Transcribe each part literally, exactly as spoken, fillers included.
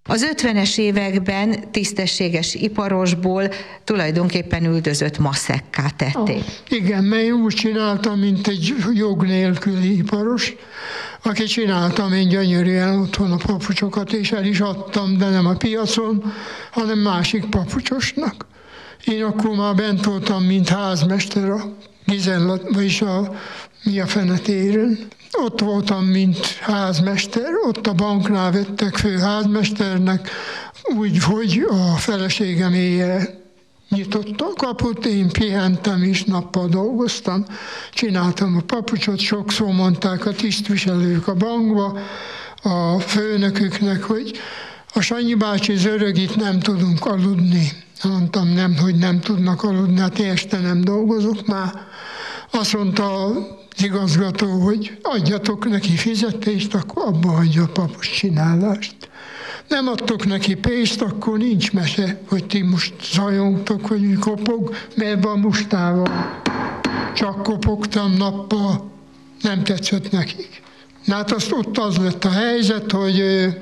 Az ötvenes években tisztességes iparosból tulajdonképpen üldözött maszekká tették. Ah, igen, mert én úgy csináltam, mint egy jog nélküli iparos, aki csináltam én gyönyörűen otthon a papucsokat, és el is adtam, de nem a piacon, hanem másik papucsosnak. Én akkor már bent voltam, mint házmester a Gizella, vagyis a mi a fenetéren. Ott voltam, mint házmester, ott a banknál vettek fő házmesternek, úgy, hogy a feleségem éjjel nyitotta a kaput, én pihentem és nappal dolgoztam, csináltam a papucsot, sokszor mondták a tisztviselők a bankba, a főnöküknek, hogy a Sanyi bácsi zörög, itt nem tudunk aludni. Mondtam, nem, hogy nem tudnak aludni, hát én este nem dolgozok már. Azt mondta az igazgató, hogy adjatok neki fizetést, akkor abba hagyja a papucs csinálást. Nem adtok neki pénzt, akkor nincs mese, hogy ti most zajongtok, hogy kopog, mert a mustával csak kopogtam nappal, nem tetszett nekik. Na hát azt ott az lett a helyzet, hogy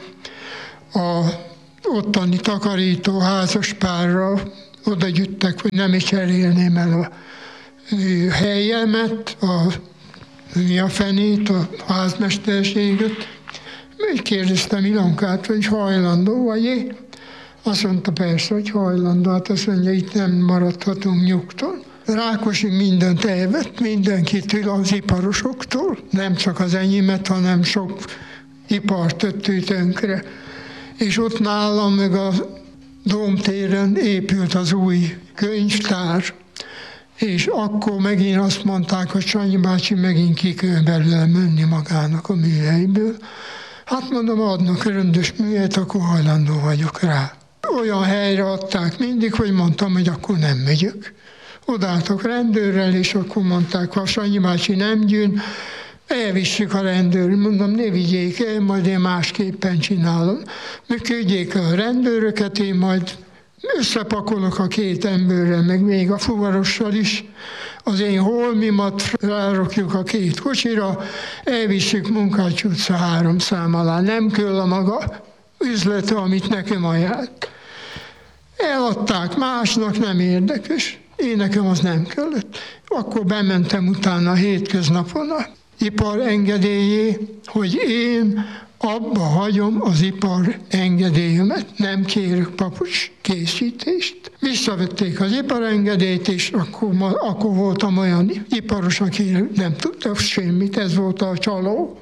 a ottani takarító házaspárra oda gyűjtek, hogy nem is cserélném el a helyemet, a, mi a fenét, a házmesterséget. Így kérdeztem Ilonkát, hogy hajlandó vagy-e? Azt mondta, persze, hogy hajlandó. Hát azt mondja, itt nem maradhatunk nyugton. Rákosi mindent elvett, mindenkitől, az iparosoktól, nem csak az enyémet, hanem sok ipart tettő tönkre. És ott nálam meg a Dómtéren épült az új könyvtár, és akkor megint azt mondták, hogy Sanyi bácsi megint ki kell belőle menni magának a műhelyből. Hát mondom, adnak rendes műhelyt, akkor hajlandó vagyok rá. Olyan helyre adták mindig, hogy mondtam, hogy akkor nem megyök. Odálltak rendőrrel, és akkor mondták, ha Sanyi bácsi nem gyűn, elvisszük a rendőr. Mondom, ne vigyék el, majd én másképpen csinálom. Meg küldjék el a rendőröket, én majd összepakolok a két emberrel, meg még a fuvarossal is. Az én holmimat rárakjuk a két kocsira, elvisszük Munkács utca három szám alá. Nem kell a maga üzlete, amit nekem ajánlt. Eladták másnak, nem érdekes. Én nekem az nem kellett. Akkor bementem utána a hétköznapon a ipar engedélyé, hogy én abba hagyom az ipar engedélyemet, nem kérek papucs készítést. Visszavették az iparengedélyt, és akkor, akkor voltam olyan iparos, aki nem tudta semmit, ez volt a csaló.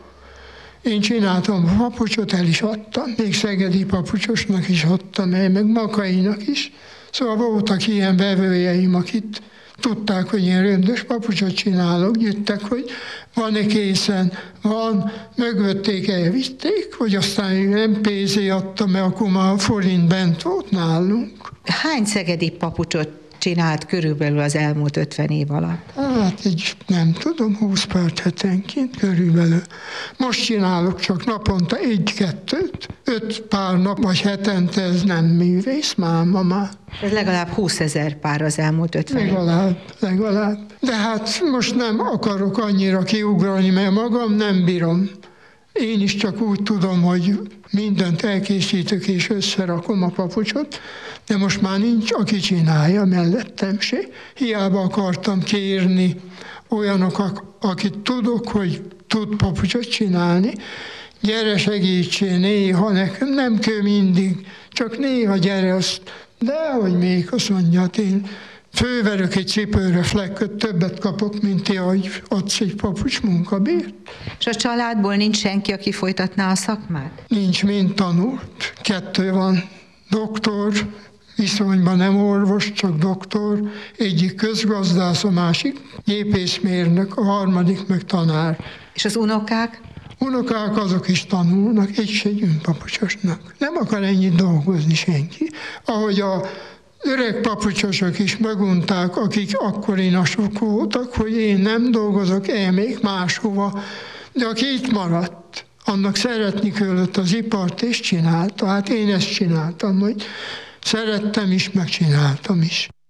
Én csináltam a papucsot, el is adtam, még szegedi papucsosnak is adtam el, meg Makainak is. Szóval voltak ilyen vevőjeim, akit tudták, hogy én rendes papucsot csinálok, jöttek, hogy van-e készen, van, megvették, elvitték, vagy aztán nem pénzé adtam, mert akkor már a forint bent volt nálunk. Hány szegedi papucsot csinált körülbelül az elmúlt ötven év alatt? Hát egy, nem tudom, húsz perc hetenként körülbelül. Most csinálok csak naponta egy-kettőt, öt pár nap vagy hetente, ez nem művész máma már. Ez legalább húszezer pár az elmúlt ötven év. Legalább, legalább. De hát most nem akarok annyira kiugrani, mert magam nem bírom. Én is csak úgy tudom, hogy mindent elkészítök és összerakom a papucsot, de most már nincs, aki csinálja mellettem se. Hiába akartam kérni olyanok, akit tudok, hogy tud papucsot csinálni. Gyere, segítsél néha nekem, nem kell mindig, csak néha gyere azt. De hogy még azt mondja, én főverök egy cipőre flekköt, többet kapok, mint ti, hogy adsz egy papucs munkabért. És a családból nincs senki, aki folytatná a szakmát? Nincs, mind tanult. Kettő van, doktor, viszonyban nem orvos, csak doktor, egyik közgazdász, a másik gépészmérnök, a harmadik meg tanár. És az unokák? Unokák azok is tanulnak, egy se gyűn papucsosnak. Nem akar ennyit dolgozni senki. Ahogy a öreg papucsosok is megunták, akik akkorinasok voltak, hogy én nem dolgozok, elmék máshova, de aki itt maradt, annak szeretni kellett az ipart, és csinálta. Hát én ezt csináltam, hogy szerettem is, megcsináltam is.